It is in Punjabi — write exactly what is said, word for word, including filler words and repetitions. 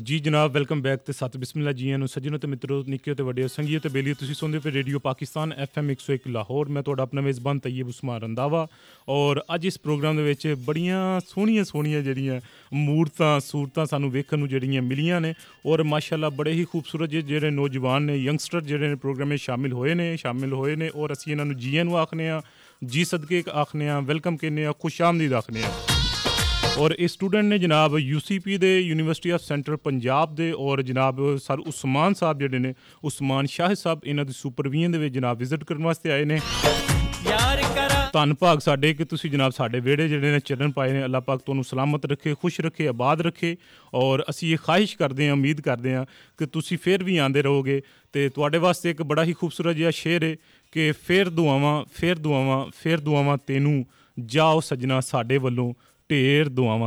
ਜੀ ਜਨਾਬ, ਵੈਲਕਮ ਬੈਕ ਤੇ ਸਤ ਬਿਸਮਿਲ੍ਲਾ ਜੀਆਂ ਨੂੰ ਸੱਜਣੋ ਤੇ ਮਿੱਤਰੋ, ਨਿੱਕਿਓ ਤੇ ਵੱਡਿਓ, ਸੰਗੀਓ ਤੇ ਬੇਲੀਓ, ਤੁਸੀਂ ਸੁਣਦੇ ਪਏ ਰੇਡੀਓ ਪਾਕਿਸਤਾਨ ਐਫ ਐਮ ਇੱਕ ਸੌ ਇੱਕ ਲਾਹੌਰ। ਮੈਂ ਤੁਹਾਡਾ ਆਪਣਾ ਮੇਜ਼ਬਾਨ ਤਈयब ਉਸਮਾਨ ਰੰਧਾਵਾ। ਔਰ ਅੱਜ ਇਸ ਪ੍ਰੋਗਰਾਮ ਦੇ ਵਿੱਚ ਬੜੀਆਂ ਸੋਹਣੀਆਂ ਸੋਹਣੀਆਂ ਜਿਹੜੀਆਂ ਮੂਰਤਾਂ ਸੂਰਤਾਂ ਸਾਨੂੰ ਵੇਖਣ ਨੂੰ ਜਿਹੜੀਆਂ ਮਿਲੀਆਂ ਨੇ, ਔਰ ਮਾਸ਼ਾਅੱਲਾ ਬੜੇ ਹੀ ਖੂਬਸੂਰਤ ਜਿਹੇ ਜਿਹੜੇ ਨੌਜਵਾਨ ਨੇ, ਯੰਗਸਟਰ ਜਿਹੜੇ ਨੇ ਪ੍ਰੋਗਰਾਮ ਵਿੱਚ ਸ਼ਾਮਿਲ ਹੋਏ ਨੇ ਸ਼ਾਮਿਲ ਹੋਏ ਨੇ ਔਰ ਅਸੀਂ ਇਹਨਾਂ ਨੂੰ ਜੀਆਂ ਨੂੰ ਆਖਦੇ ਹਾਂ, ਜੀ ਸਦਕੇ ਆਖਦੇ ਹਾਂ, ਵੈਲਕਮ ਕਹਿੰਦੇ ਹਾਂ, ਖੁਸ਼ ਆਮਦੀਦ ਆਖਦੇ ਹਾਂ। ਔਰ ਇਹ ਸਟੂਡੈਂਟ ਨੇ ਜਨਾਬ ਯੂ ਸੀ ਪੀ ਦੇ, ਯੂਨੀਵਰਸਿਟੀ ਆਫ ਸੈਂਟਰਲ ਪੰਜਾਬ ਦੇ, ਔਰ ਜਨਾਬ ਸਰ ਉਸਮਾਨ ਸਾਹਿਬ ਜਿਹੜੇ ਨੇ, ਉਸਮਾਨ ਸ਼ਾਹ ਸਾਹਿਬ, ਇਹਨਾਂ ਦੀ ਸੁਪਰਵੀਜ਼ਨ ਦੇ ਵਿੱਚ ਜਨਾਬ ਵਿਜ਼ਿਟ ਕਰਨ ਵਾਸਤੇ ਆਏ ਨੇ। ਧੰਨ ਭਾਗ ਸਾਡੇ ਕਿ ਤੁਸੀਂ ਜਨਾਬ ਸਾਡੇ ਵਿਹੜੇ ਜਿਹੜੇ ਨੇ ਚਰਨ ਪਾਏ ਨੇ। ਅੱਲਾਹ ਪਾਕ ਤੁਹਾਨੂੰ ਸਲਾਮਤ ਰੱਖੇ, ਖੁਸ਼ ਰੱਖੇ, ਆਬਾਦ ਰੱਖੇ। ਔਰ ਅਸੀਂ ਇਹ ਖਾਹਿਸ਼ ਕਰਦੇ ਹਾਂ, ਉਮੀਦ ਕਰਦੇ ਹਾਂ ਕਿ ਤੁਸੀਂ ਫਿਰ ਵੀ ਆਉਂਦੇ ਰਹੋਗੇ। ਅਤੇ ਤੁਹਾਡੇ ਵਾਸਤੇ ਇੱਕ ਬੜਾ ਹੀ ਖੂਬਸੂਰਤ ਜਿਹਾ ਸ਼ੇਰ ਹੈ ਕਿ ਫਿਰ ਦੁਆਵਾਂ ਫਿਰ ਦੁਆਵਾਂ ਫਿਰ ਦੁਆਵਾਂ ਤੈਨੂੰ, ਜਾਓ ਸੱਜਣਾ ਸਾਡੇ ਵੱਲੋਂ ਢੇਰ ਦੁਆਵਾਂ